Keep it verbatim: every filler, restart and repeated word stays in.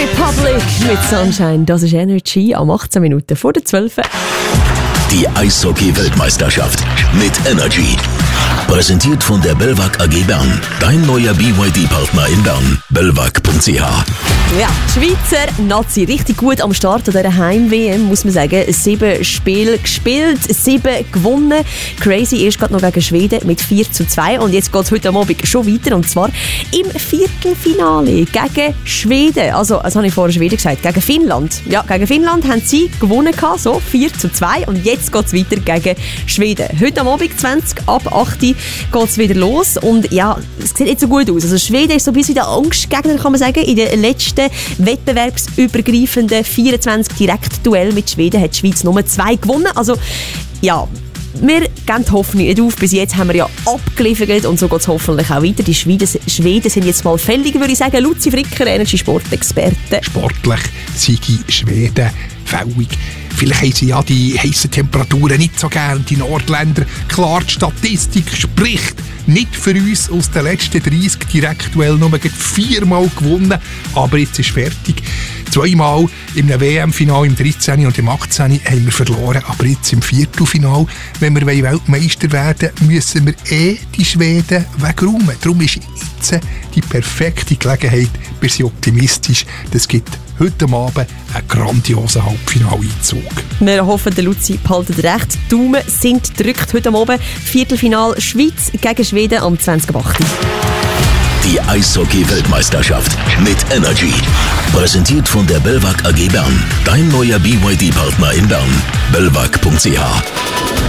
Republic mit Sunshine. Das ist Energy am achtzehn Minuten vor der zwölf. Die Eishockey-Weltmeisterschaft mit Energy. Präsentiert von der Belvac A G Bern. Dein neuer B Y D-Partner in Bern. belvac punkt c h. Ja, die Schweizer Nazi richtig gut am Start dieser Heim-W M, muss man sagen. Sieben Spiele gespielt, sieben gewonnen. Crazy erst gerade noch gegen Schweden mit vier zu zwei. Und jetzt geht es heute Abend schon weiter. Und zwar im Viertelfinale gegen Schweden. Also, das habe ich vorher Schweden gesagt, gegen Finnland. Ja, gegen Finnland haben sie gewonnen, so vier zu zwei. Und jetzt geht es weiter gegen Schweden. Heute am Abend zwanzig ab acht geht es wieder los. Und ja, es sieht nicht so gut aus. Also Schweden ist so ein bisschen der Angstgegner, kann man sagen. In den letzten wettbewerbsübergreifenden vierundzwanzig Direktduell mit Schweden hat die Schweiz nur zwei gewonnen. Also ja, wir geben die Hoffnung nicht auf. Bis jetzt haben wir ja abgeliefert und so geht es hoffentlich auch weiter. Die Schweden, Schweden sind jetzt mal fällig, würde ich sagen. Luzi Fricker, Energy-Sport-Experte. Sportlich sind die Schweden fällig. Vielleicht haben sie ja die heissen Temperaturen nicht so gern, die Nordländer. Klar, die Statistik spricht nicht für uns aus den letzten dreissig Direktduellen nur viermal gewonnen, aber jetzt ist fertig. Zweimal im W M-Final im dreizehn und im achtzehn haben wir verloren, aber jetzt im Viertelfinal, wenn wir Weltmeister werden wollen, müssen wir eh die Schweden wegräumen. Darum ist jetzt die perfekte Gelegenheit, wir sind optimistisch, das gibt heute Abend einen grandiosen Halbfinaleinzug. Wir hoffen, der Luzi behaltet recht. Die Daumen sind gedrückt heute Abend. Viertelfinal Schweiz gegen Schweden am zwanzig Uhr acht. Die Eishockey-Weltmeisterschaft mit Energy. Präsentiert von der Belvac A G Bern. Dein neuer B Y D-Partner in Bern. belvac punkt c h.